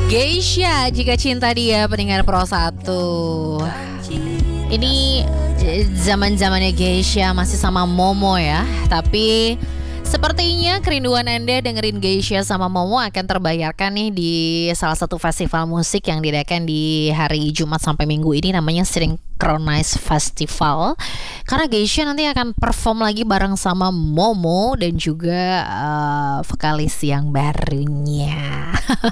Geisha, jika cinta dia, pendengar Pro 1. Ini zaman-zamannya Geisha masih sama Momo ya. Tapi sepertinya kerinduan Anda dengerin Geisha sama Momo akan terbayarkan nih di salah satu festival musik yang diadakan di hari Jumat sampai Minggu ini, namanya Synchronize Festival. Karena Geisha nanti akan perform lagi bareng sama Momo dan juga vokalis yang barunya.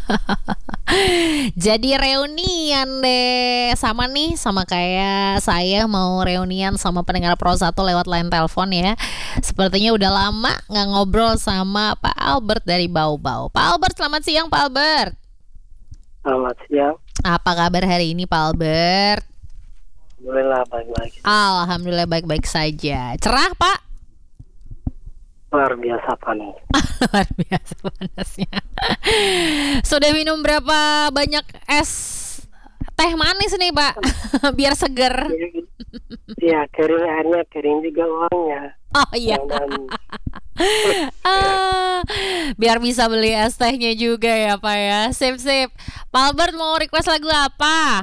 Jadi reunian deh. Sama kayak saya mau reunian sama pendengar Pro 1 lewat line telepon ya. Sepertinya udah lama gak ngobrol sama Pak Albert dari Bau-Bau. Pak Albert, selamat siang Pak Albert. Selamat siang. Apa kabar hari ini Pak Albert? Alhamdulillah baik-baik. Alhamdulillah baik-baik saja. Cerah Pak? Luar biasa panas. Luar biasa panasnya. Sudah minum berapa banyak es teh manis nih Pak? Biar seger. Iya, kering airnya, kering juga uangnya. Oh iya. Biar bisa beli es tehnya juga ya Pak ya. Sip. Pak Albert mau request lagu apa?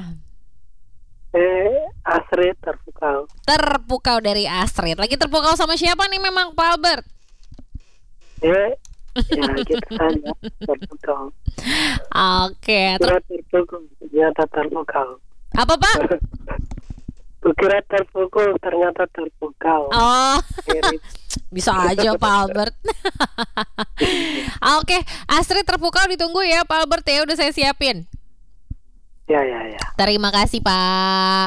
Astrid Terpukau. Terpukau dari Astrid. Lagi terpukau sama siapa nih memang Pak Albert? Ya gitu saja, terpukau. Oke. Ternyata terpukau. Apa Pak? Kukira terpukul, ternyata terpukau. Oh, bisa aja Pak Albert. Oke, Astrid Terpukau ditunggu ya Pak Albert ya, udah saya siapin. Ya. Terima kasih Pak.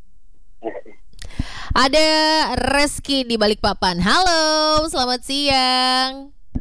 Ada Reski di Balikpapan. Halo, selamat siang.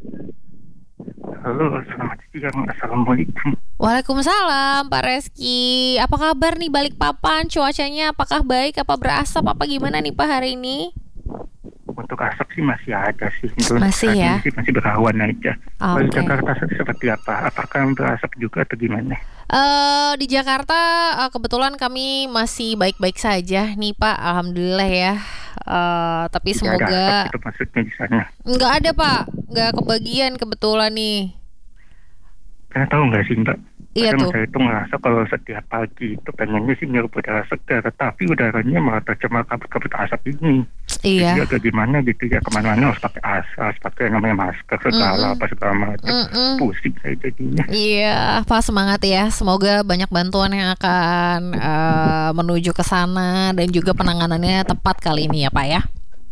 Halo, selamat siang. Assalamualaikum. Waalaikumsalam Pak Reski. Apa kabar nih Balikpapan? Cuacanya apakah baik, apa berasap, apa gimana nih Pak hari ini? Untuk asap sih masih ada sih. Masih ya? Masih berawan aja. Kalau Okay. Jakarta seperti apa? Apakah berasap juga atau gimana? Di Jakarta kebetulan kami masih baik-baik saja nih Pak, alhamdulillah ya. Tapi Tidak ada semoga asap itu maksudnya di sana. nggak ada Pak, nggak kebagian kebetulan nih. Karena tahu nggak sih Mbak? Iya Kadang tuh. saya itu ngerasa kalau setiap pagi itu pengennya sih nyeruput udara segar, tapi udaranya malah tercemar kabut-kabut asap ini. Iya. Jadi agak gimana gitu ya, kemana-mana harus pakai harus pakai namanya masker segala macam. Pusing saya jadinya. Iya, Pak semangat ya. Semoga banyak bantuan yang akan menuju ke sana dan juga penanganannya tepat kali ini ya Pak ya.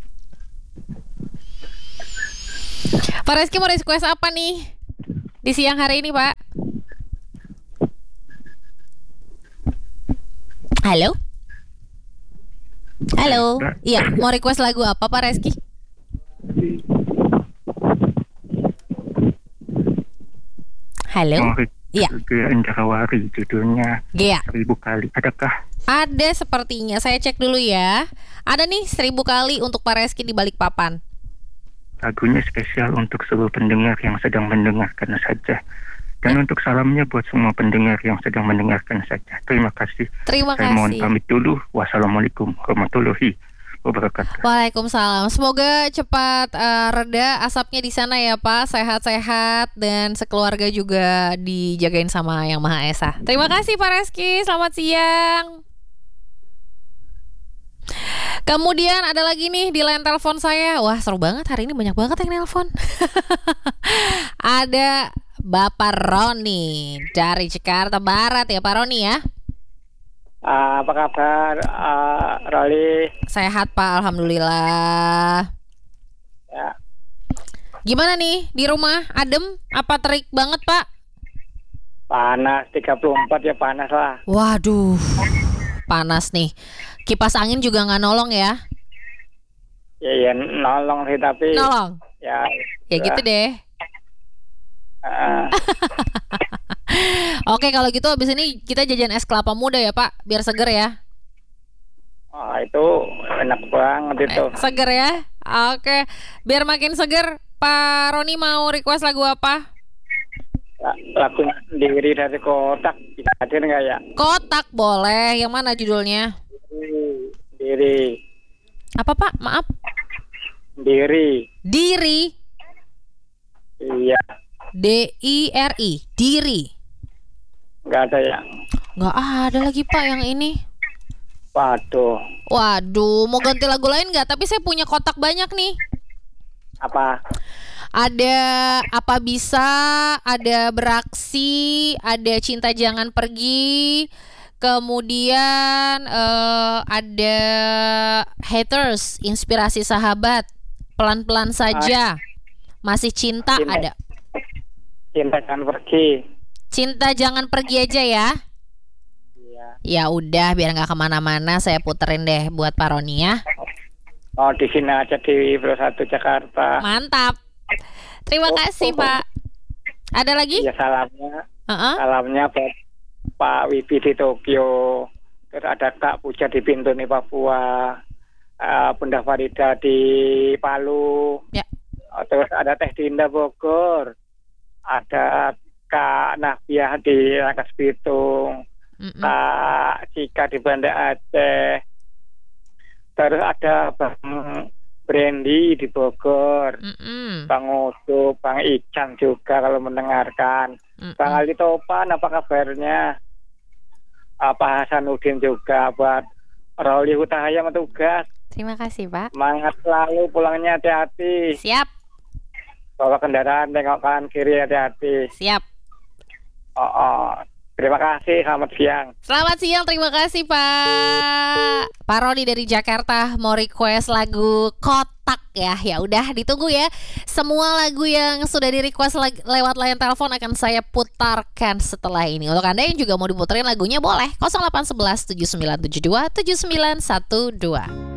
Pak Reski mau request apa nih di siang hari ini Pak? Halo? Halo? Iya, mau request lagu apa Pak Reski? Halo? Iya. Jarawari judulnya Gea. 1000 kali. Adakah? Ada sepertinya. Saya cek dulu ya. Ada nih 1000 kali untuk Pak Reski di Balikpapan. Lagunya spesial untuk seluruh pendengar yang sedang mendengarkan saja. Dan untuk salamnya buat semua pendengar yang sedang mendengarkan saja. Terima kasih. Terima Saya mohon kasih. pamit dulu. Wassalamualaikum warahmatullahi wabarakatuh. Waalaikumsalam. Semoga cepat reda asapnya di sana ya Pak. Sehat-sehat dan sekeluarga juga dijagain sama Yang Maha Esa. Terima kasih Pak Reski. Selamat siang. Kemudian ada lagi nih di line telepon saya. Wah seru banget hari ini, banyak banget yang nelpon. Ada Bapak Roni dari Jakarta Barat ya Pak Roni ya. Apa kabar, Roli? Sehat Pak, alhamdulillah. Ya. Gimana nih di rumah? Adem? Apa terik banget Pak? Panas 34 ya, panas lah. Waduh, panas nih. Kipas angin juga nggak nolong ya? Ya nolong sih tapi. Nolong? Ya gitu deh. Oke kalau gitu abis ini kita jajan es kelapa muda ya Pak, biar seger ya. Itu enak banget itu. Seger ya. Oke, biar makin seger, Pak Roni mau request lagu apa? Lagunya sendiri dari Kotak, bisa hadir nggak ya? Kotak boleh. Yang mana judulnya? Diri. Apa Pak? Maaf. Diri. Iya. Iya. DIRI. Diri. Nggak ada ya. Nggak ada lagi Pak yang ini. Waduh. Waduh, mau ganti lagu lain nggak? Tapi saya punya kotak banyak nih. Apa? Ada Apa Bisa, ada Beraksi, ada Cinta Jangan Pergi, kemudian ada Haters, Inspirasi Sahabat, Pelan-pelan Saja, Masih Cinta, ada. Cinta Jangan Pergi. Cinta Jangan Pergi aja ya. Iya. Ya udah, biar nggak kemana-mana, saya puterin deh buat Pak Roni ya. Oh, di sini aja di Pro 1 Jakarta. Mantap. Terima kasih Pak. Ada lagi? Ya, salamnya. Uh-uh. Salamnya buat Pak Wibi di Tokyo. Terus ada Kak Puja di Bintuni Papua. Bunda Farida di Palu. Ya. Terus ada Teh Dinda Bogor. Ada Kak Nafiah di Rangkas Bitung. Kak Cika di Banda Aceh. Terus ada Bang Brandy di Bogor. Bang Udo, Bang Ican juga kalau mendengarkan. Bang Ali Topan, apa kabarnya? Pak Hasanuddin juga, buat Rauli Hutahaya tugas. Terima kasih Pak. Semangat selalu, pulangnya hati-hati. Siap. Bawa kendaraan, tengok kanan kiri, hati-hati. Siap. Terima kasih, selamat siang. Selamat siang, terima kasih Pak. Pak Roni dari Jakarta mau request lagu Kotak ya. Ya udah ditunggu ya. Semua lagu yang sudah di request lewat layar telepon akan saya putarkan setelah ini. Untuk Anda yang juga mau diputerin lagunya boleh 0811 7972 7912.